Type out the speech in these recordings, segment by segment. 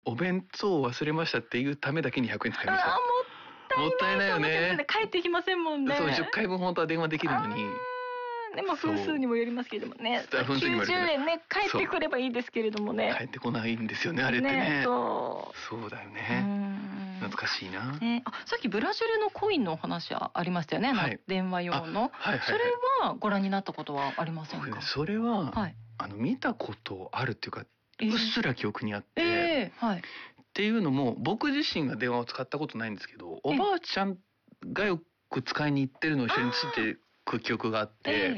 お弁当を忘れましたっていうためだけに100円使いました。 もったいないよね。帰ってきませんもんね。 そう、10回分本当は電話できるのに。 でも分数にもよりますけれどもね。90円ね、帰ってくればいいですけれどもね。 帰ってこないんですよね、あれってね。そうだよね。懐かしいな。 さっきブラジルのコインのお話ありましたよね。電話用の。それはご覧になったことはありませんか？ それは見たことあるっていうか、うっすら記憶にあって。っていうのも、僕自身が電話を使ったことないんですけど、おばあちゃんがよく使いに行ってるのを一緒についてく記憶があって、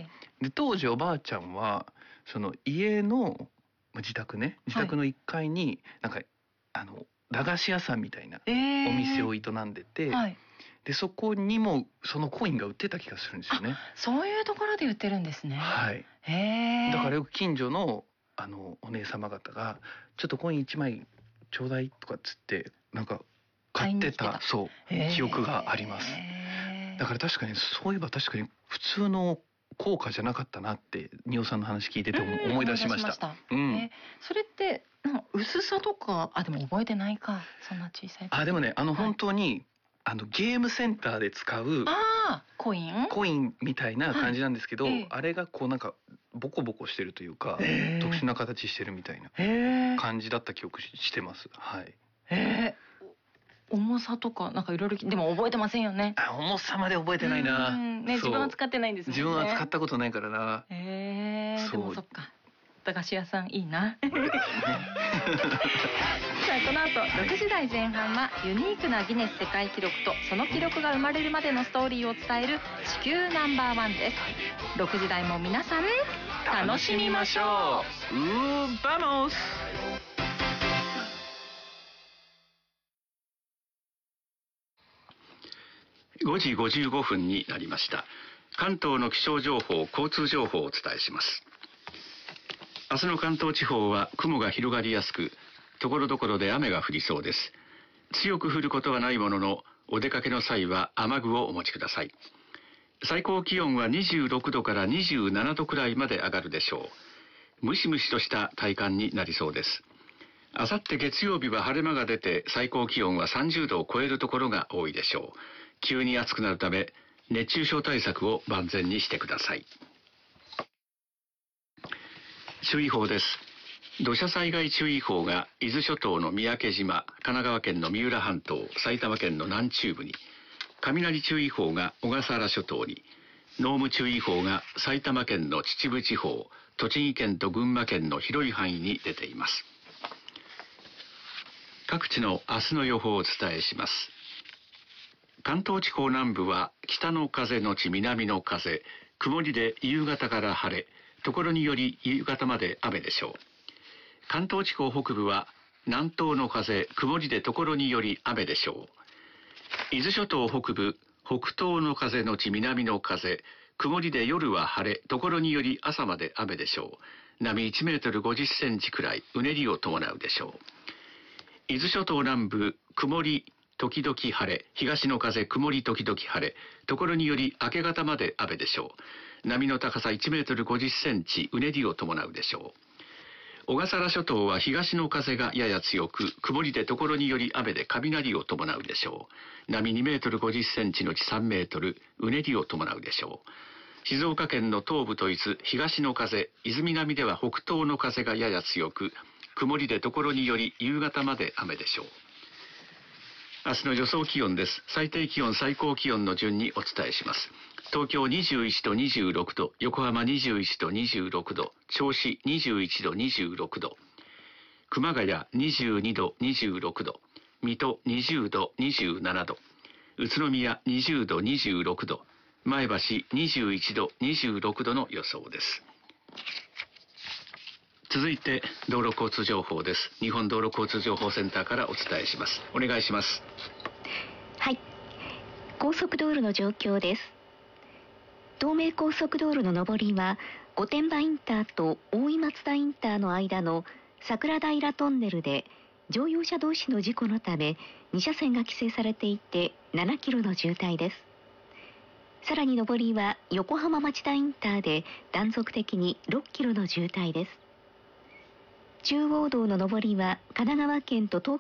で当時おばあちゃんはその家の自宅の1階になんか駄菓子屋さんみたいなお店を営んでて、でそこにもそのコインが売ってた気がするんですよね。 そういうところで売ってるんですね。 はい。だからよく近所のお姉様方がちょっとコイン1枚ちょうだいとかっつってなんか買ってた記憶があります。だから確かにそういえば確かに普通の効果じゃなかったなって仁尾さんの話聞いてて思い出しました。それって薄さとかでも覚えてないか、そんな小さい。でもね本当にゲームセンターで使うコインみたいな感じなんですけど、あれがこうなんかボコボコしてるというか特殊な形してるみたいな感じだった記憶してます。はい。重さとかなんかいろいろでも覚えてませんよね。重さまで覚えてないな。自分は使ってないんですもんね。自分は使ったことないからな。でもそっか。駄菓子屋さんいいな。さあこの後6時台前半はユニークなギネス世界記録とその記録が生まれるまでのストーリーを伝える地球ナンバーワンです。6時台も皆さん楽しみましょう。バモス。 5時55分になりました。関東の気象情報、交通情報をお伝えします。明日の関東地方は雲が広がりやすく、ところどころで雨が降りそうです。強く降ることはないものの、お出かけの際は雨具をお持ちください。最高気温は26度から27度くらいまで上がるでしょう。ムシムシとした体感になりそうです。あさって月曜日は晴れ間が出て、最高気温は30度を超えるところが多いでしょう。急に暑くなるため、熱中症対策を万全にしてください。注意報です。土砂災害注意報が伊豆諸島の三宅島、神奈川県の三浦半島、埼玉県の南中部に、雷注意報が小笠原諸島に、濃霧注意報が埼玉県の秩父地方、栃木県と群馬県の広い範囲に出ています。各地の明日の予報をお伝えします。関東地方南部は北の風のち南の風、曇りで夕方から晴れ、ところにより夕方まで雨でしょう。関東地方北部は南東の風、曇りでところにより雨でしょう。伊豆諸島北部、北東の風のち南の風、曇りで夜は晴れ、ところにより朝まで雨でしょう。波1メートル50センチくらい、うねりを伴うでしょう。伊豆諸島南部、曇り時々晴れ、東の風曇り時々晴れ、ところにより明け方まで雨でしょう。波の高さ1メートル50センチ、うねりを伴うでしょう。小笠原諸島は東の風がやや強く、曇りでところにより雨で雷を伴うでしょう。波2メートル50センチのち3メートル、うねりを伴うでしょう。静岡県の東部と伊豆、東の風、伊豆南では北東の風がやや強く、曇りでところにより夕方まで雨でしょう。明日の予想気温です。最低気温、最高気温の順にお伝えします。東京21度、26度、横浜21度、26度、銚子21度、26度、熊谷22度、26度、水戸20度、27度、宇都宮20度、26度、前橋21度、26度の予想です。続いて道路交通情報です。日本道路交通情報センターからお伝えします。お願いします。 はい、高速道路の状況です。東名高速道路の上りは御殿場インターと大井松田インターの間の桜平トンネルで乗用車同士の事故のため2車線が規制されていて7キロの渋滞です。さらに上りは横浜町田インターで断続的に6キロの渋滞です。中央道の上りは神奈川県と東